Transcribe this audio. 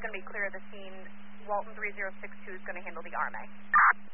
going to be clear of the scene. Walton 3062 is going to handle the RMA.